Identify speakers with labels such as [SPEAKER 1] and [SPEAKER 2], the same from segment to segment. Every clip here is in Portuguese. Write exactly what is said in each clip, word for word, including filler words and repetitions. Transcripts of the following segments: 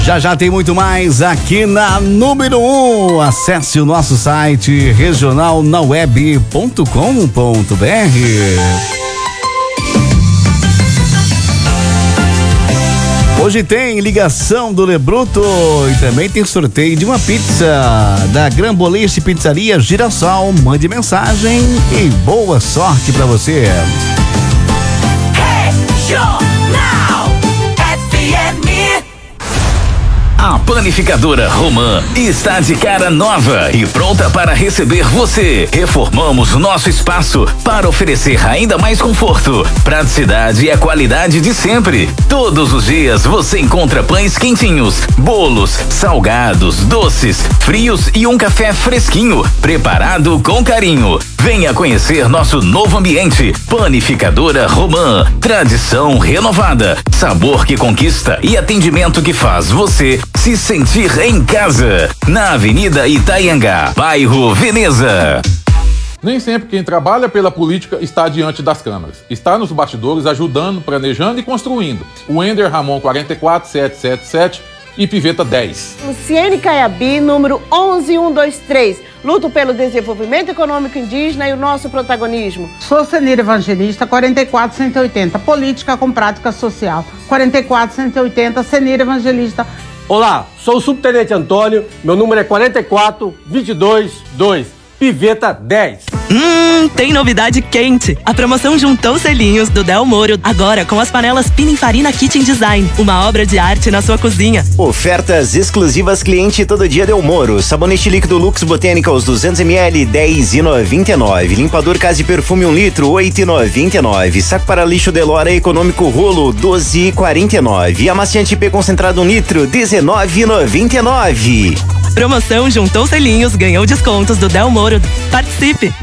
[SPEAKER 1] Já já tem muito mais aqui na número um. Acesse o nosso site regional na web ponto com ponto br. Hoje tem ligação do Lebruto e também tem sorteio de uma pizza da Gran Boliche Pizzaria Girassol. Mande mensagem e boa sorte pra você.
[SPEAKER 2] A Panificadora Romã está de cara nova e pronta para receber você. Reformamos nosso espaço para oferecer ainda mais conforto, praticidade e a qualidade de sempre. Todos os dias você encontra pães quentinhos, bolos, salgados, doces, frios e um café fresquinho, preparado com carinho. Venha conhecer nosso novo ambiente. Panificadora Romã. Tradição renovada, sabor que conquista e atendimento que faz você se sentir em casa. Na Avenida Itaiangá, bairro Veneza.
[SPEAKER 3] Nem sempre quem trabalha pela política está diante das câmeras. Está nos bastidores ajudando, planejando e construindo. O Ender Ramon quarenta e quatro, setecentos e setenta e sete e Piveta dez.
[SPEAKER 4] Luciene Caiabi, número onze mil cento e vinte e três. Luto pelo desenvolvimento econômico indígena e o nosso protagonismo.
[SPEAKER 5] Sou Senira Evangelista, quarenta e quatro, cento e oitenta. Política com prática social. quarenta e quatro, cento e oitenta. Senira Evangelista.
[SPEAKER 6] Olá, sou o Subtenente Antônio. Meu número é quarenta e quatro, vinte e dois, dois. Piveta dez.
[SPEAKER 7] Hum, tem novidade quente. A promoção juntou selinhos do Del Moro, agora com as panelas Pininfarina Kitchen Design, uma obra de arte na sua cozinha.
[SPEAKER 8] Ofertas exclusivas cliente todo dia Del Moro. Sabonete líquido Lux Botanicals duzentos mililitros, dez reais e noventa e nove centavos. Limpador Casa e Perfume um litro, oito reais e noventa e nove centavos. Saco para lixo Delora Econômico Rolo, doze reais e quarenta e nove centavos. E amaciante P concentrado um litro, dezenove reais e noventa e nove centavos.
[SPEAKER 7] Promoção juntou selinhos, ganhou descontos do Del Moro. Participe!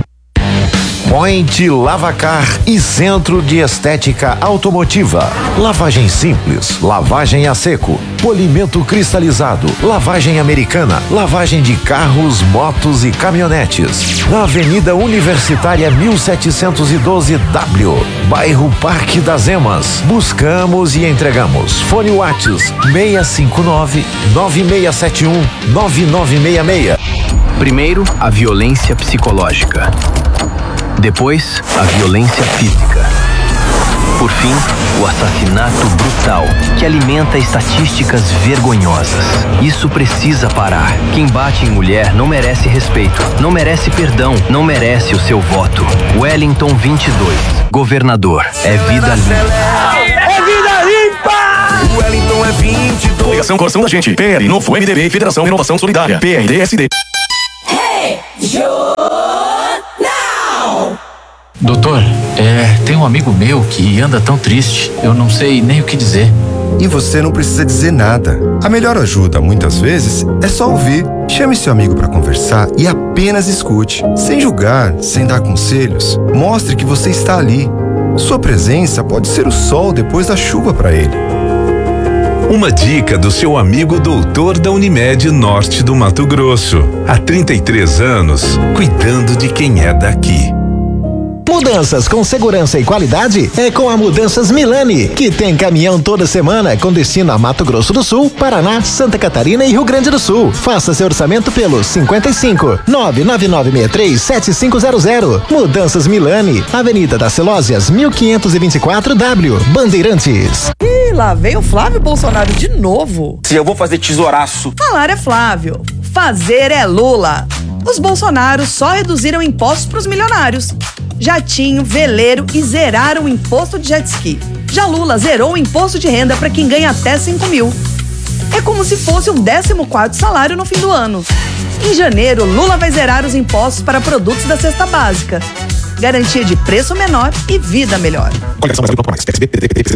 [SPEAKER 9] Point Lavacar e Centro de Estética Automotiva. Lavagem simples, lavagem a seco, polimento cristalizado, lavagem americana, lavagem de carros, motos e caminhonetes. Na Avenida Universitária mil setecentos e doze W, bairro Parque das Emas. Buscamos e entregamos. Fone WhatsApp seis cinco nove, nove seis sete um, nove nove seis seis.
[SPEAKER 10] Primeiro, a violência psicológica. Depois, a violência física. Por fim, o assassinato brutal, que alimenta estatísticas vergonhosas. Isso precisa parar. Quem bate em mulher não merece respeito, não merece perdão, não merece o seu voto. Wellington vinte e dois. Governador, é vida limpa.
[SPEAKER 6] É vida limpa!
[SPEAKER 11] O Wellington é vinte e dois.
[SPEAKER 12] Coligação Coração da Gente. P L, Novo M D B, Federação Renovação Solidária. P R D S D.
[SPEAKER 13] Hey, Jornal!
[SPEAKER 14] Doutor, é, tem um amigo meu que anda tão triste, eu não sei nem o que dizer.
[SPEAKER 15] E você não precisa dizer nada. A melhor ajuda, muitas vezes, é só ouvir. Chame seu amigo para conversar e apenas escute. Sem julgar, sem dar conselhos. Mostre que você está ali. Sua presença pode ser o sol depois da chuva para ele.
[SPEAKER 16] Uma dica do seu amigo doutor da Unimed Norte do Mato Grosso. Há trinta e três anos, cuidando de quem é daqui.
[SPEAKER 17] Mudanças com segurança e qualidade é com a Mudanças Milani, que tem caminhão toda semana com destino a Mato Grosso do Sul, Paraná, Santa Catarina e Rio Grande do Sul. Faça seu orçamento pelo cinquenta e cinco, nove nove nove seis três, sete cinco zero zero. Mudanças Milani, Avenida das Celósias, mil quinhentos e vinte e quatro W, Bandeirantes.
[SPEAKER 18] Ih, lá veio o Flávio Bolsonaro de novo.
[SPEAKER 19] Se eu vou fazer tesouraço.
[SPEAKER 18] Falar é Flávio, fazer é Lula. Os Bolsonaros só reduziram impostos para os milionários. Jatinho, veleiro e zeraram o imposto de jet ski. Já Lula zerou o imposto de renda para quem ganha até cinco mil. É como se fosse um décimo quarto salário no fim do ano. Em janeiro, Lula vai zerar os impostos para produtos da cesta básica. Garantia de preço menor e vida melhor.
[SPEAKER 12] Coligação Brasil ponto com mais.